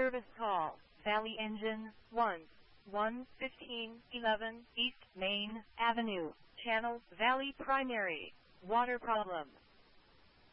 Service call, Valley Engine 11511 East Main Avenue, Channel Valley Primary. Water problem.